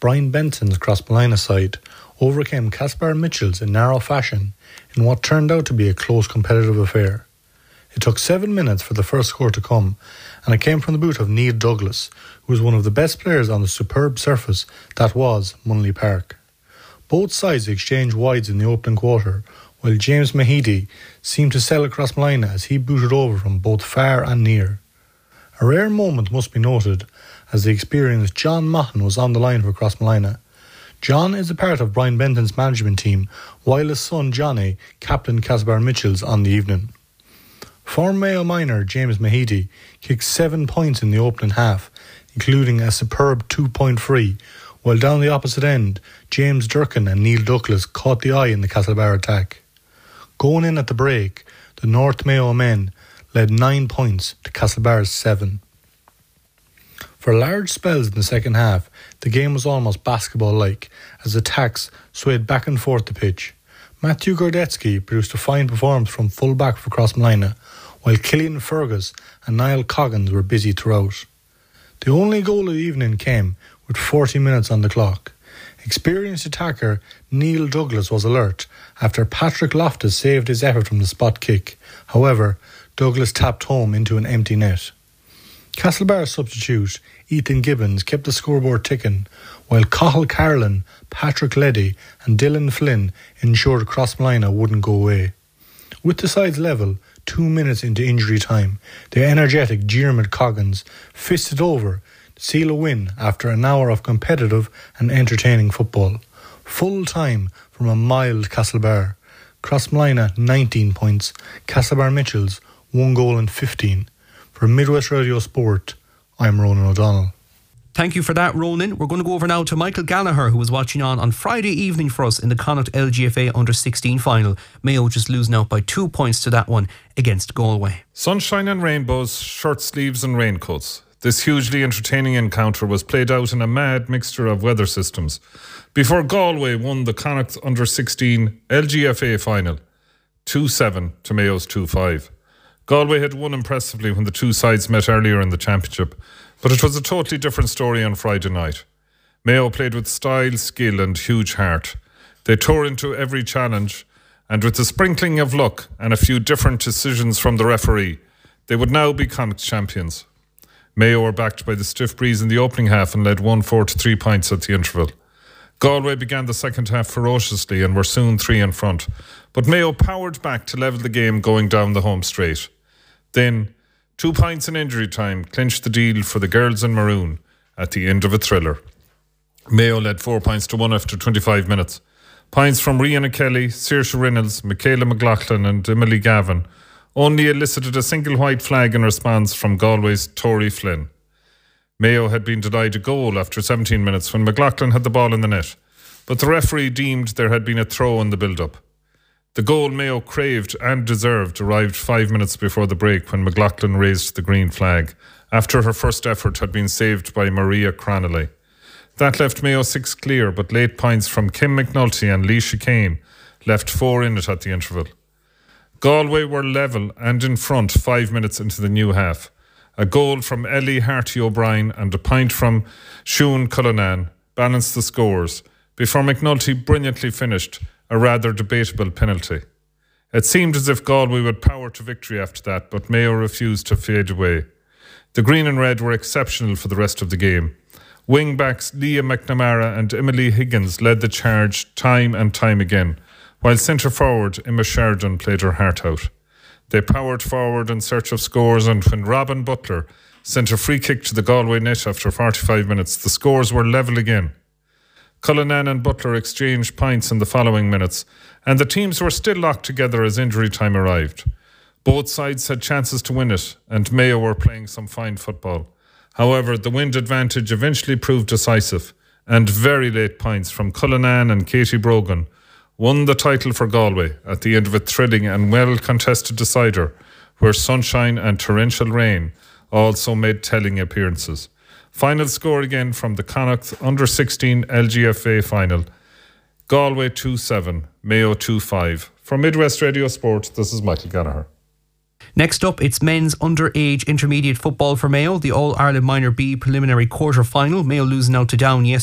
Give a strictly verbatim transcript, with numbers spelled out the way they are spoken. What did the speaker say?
Brian Benton's Crossmolina side overcame Castlebar Mitchells in narrow fashion in what turned out to be a close competitive affair. It took seven minutes for the first score to come, and it came from the boot of Neil Douglas, who was one of the best players on the superb surface that was Munley Park. Both sides exchanged wides in the opening quarter, while James Mahidi seemed to sell across Crossmolina as he booted over from both far and near. A rare moment must be noted, as the experienced John Mahan was on the line for Crossmolina. John is a part of Brian Benton's management team, while his son Johnny captained Castlebar Mitchells on the evening. Former Mayo minor James Mahidi kicked seven points in the opening half, including a superb two-point free, while down the opposite end, James Durkin and Neil Douglas caught the eye in the Castlebar attack. Going in at the break, the North Mayo men led nine points to Castlebar's seven. For large spells in the second half, the game was almost basketball-like as attacks swayed back and forth the pitch. Matthew Gordetsky produced a fine performance from full-back for Crossmolina, while Killian Fergus and Niall Coggins were busy throughout. The only goal of the evening came with forty minutes on the clock. Experienced attacker Neil Douglas was alert after Patrick Loftus saved his effort from the spot kick. However, Douglas tapped home into an empty net. Castlebar substitute Ethan Gibbons kept the scoreboard ticking, while Cathal Carlin, Patrick Leddy and Dylan Flynn ensured Crossmolina wouldn't go away. With the sides level, two minutes into injury time, the energetic Diarmuid Coggins fisted over to seal a win after an hour of competitive and entertaining football. Full time from a mild Castlebar. Crossmolina nineteen points, Castlebar Mitchells one goal and fifteen. For Midwest Radio Sport, I'm Ronan O'Donnell. Thank you for that, Ronan. We're going to go over now to Michael Gallagher, who was watching on on Friday evening for us in the Connacht L G F A under sixteen final. Mayo just losing out by two points to that one against Galway. Sunshine and rainbows, shirt sleeves and raincoats. This hugely entertaining encounter was played out in a mad mixture of weather systems before Galway won the Connacht under sixteen L G F A final two seven to Mayo's two five. Galway had won impressively when the two sides met earlier in the championship, but it was a totally different story on Friday night. Mayo played with style, skill and huge heart. They tore into every challenge, and with a sprinkling of luck and a few different decisions from the referee, they would now be Connacht champions. Mayo were backed by the stiff breeze in the opening half and led one four to three points at the interval. Galway began the second half ferociously and were soon three in front, but Mayo powered back to level the game going down the home straight. Then, two points in injury time clinched the deal for the girls in maroon at the end of a thriller. Mayo led four points to one after twenty-five minutes. Points from Rihanna Kelly, Saoirse Reynolds, Michaela McLaughlin and Emily Gavin only elicited a single white flag in response from Galway's Tori Flynn. Mayo had been denied a goal after seventeen minutes when McLaughlin had the ball in the net, but the referee deemed there had been a throw in the build-up. The goal Mayo craved and deserved arrived five minutes before the break when McLaughlin raised the green flag after her first effort had been saved by Maria Cranley. That left Mayo six clear, but late points from Kim McNulty and Leisha Kane left four in it at the interval. Galway were level and in front five minutes into the new half. A goal from Ellie Harty O'Brien and a point from Siún Cullinan balanced the scores before McNulty brilliantly finished a rather debatable penalty. It seemed as if Galway would power to victory after that, but Mayo refused to fade away. The green and red were exceptional for the rest of the game. Wing-backs Leah McNamara and Emily Higgins led the charge time and time again, while centre-forward Emma Sheridan played her heart out. They powered forward in search of scores, and when Robin Butler sent a free kick to the Galway net after forty-five minutes, the scores were level again. Cullinan and Butler exchanged points in the following minutes, and the teams were still locked together as injury time arrived. Both sides had chances to win it, and Mayo were playing some fine football. However, the wind advantage eventually proved decisive, and very late points from Cullinan and Katie Brogan won the title for Galway at the end of a thrilling and well-contested decider, where sunshine and torrential rain also made telling appearances. Final score again from the Connacht under sixteen L G F A final. Galway two seven, Mayo two five. For Midwest Radio Sport, this is Michael Gallagher. Next up, it's men's underage intermediate football for Mayo, the All-Ireland Minor B preliminary quarter-final. Mayo losing out to Down yesterday.